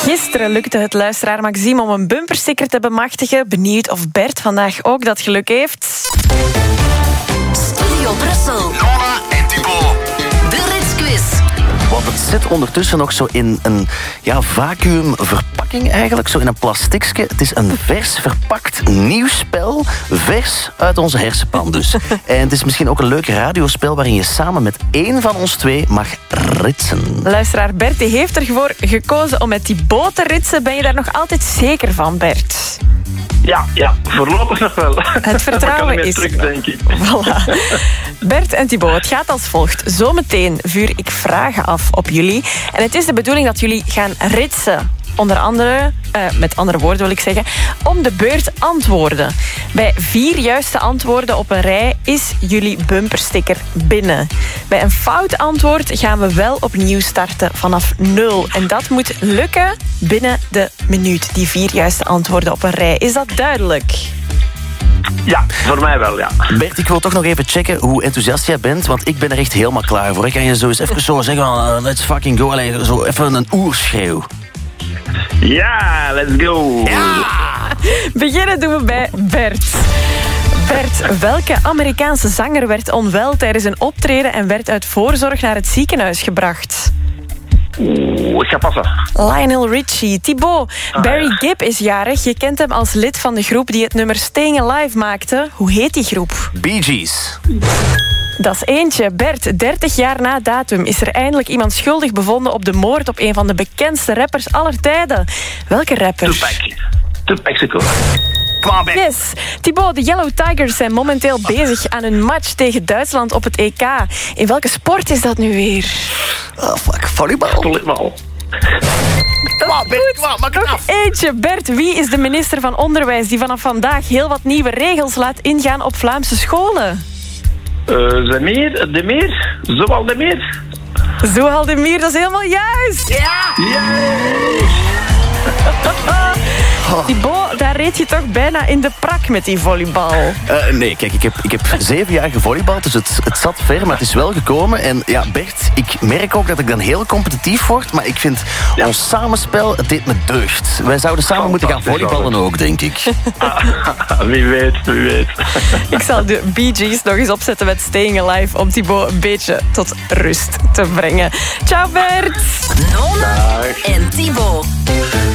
Gisteren lukte het luisteraar Maxime om een bumpersticker te bemachtigen. Benieuwd of Bert vandaag ook dat geluk heeft. Studio Brussel. Nona en Thibaut. De Ritsquiz. Want het zit ondertussen nog zo in een vacuümverpakking eigenlijk, zo in een plastiekje. Het is een vers verpakt nieuw spel, vers uit onze hersenpan dus. En het is misschien ook een leuk radiospel waarin je samen met één van ons twee mag ritsen. Luisteraar Bert die heeft ervoor gekozen om met die boot te ritsen. Ben je daar nog altijd zeker van, Bert? Ja, voorlopig nog wel. Het vertrouwen is terug, denk ik. Voilà. Bert en Thibaut, het gaat als volgt. Zometeen vuur ik vragen af op jullie. En het is de bedoeling dat jullie gaan ritsen. Onder andere, met andere woorden wil ik zeggen, om de beurt antwoorden. Bij 4 juiste antwoorden op een rij is jullie bumpersticker binnen. Bij een fout antwoord gaan we wel opnieuw starten vanaf 0. En dat moet lukken binnen de minuut, die 4 juiste antwoorden op een rij. Is dat duidelijk? Ja, voor mij wel, ja. Bert, ik wil toch nog even checken hoe enthousiast jij bent, want ik ben er echt helemaal klaar voor. Ik kan je zo eens even zo zeggen, let's fucking go. Allee, zo even een oerschreeuw. Ja, let's go. Ja! Beginnen doen we bij Bert. Bert, welke Amerikaanse zanger werd onwel tijdens een optreden en werd uit voorzorg naar het ziekenhuis gebracht? Ik ga passen. Lionel Richie. Thibaut, Barry Gibb is jarig. Je kent hem als lid van de groep die het nummer Staying Alive maakte. Hoe heet die groep? Bee Gees. Dat is eentje. Bert, 30 jaar na datum is er eindelijk iemand schuldig bevonden op de moord op een van de bekendste rappers aller tijden. Welke rapper? Tupac Shakur. Yes. Thibaut, de Yellow Tigers zijn momenteel bezig aan een match tegen Duitsland op het EK. In welke sport is dat nu weer? Oh, fuck, volleybal. Volleybal. Nog eentje. Bert, wie is de minister van Onderwijs die vanaf vandaag heel wat nieuwe regels laat ingaan op Vlaamse scholen? De Meer. Zowel de Meer. Zoal de Mier, dat is helemaal juist. Ja! Thibaut, daar reed je toch bijna in de prak met die volleybal. Nee, kijk, ik heb 7 jaar gevolleybald, dus het zat ver, maar het is wel gekomen. En ja, Bert, ik merk ook dat ik dan heel competitief word, maar ik vind ons samenspel, het deed me deugd. Wij zouden samen moeten gaan volleyballen ook, denk ik. Wie weet. Ik zal de Bee Gees nog eens opzetten met Staying Alive om Thibaut een beetje tot rust te brengen. Ciao, Bert! Nona en Thibaut.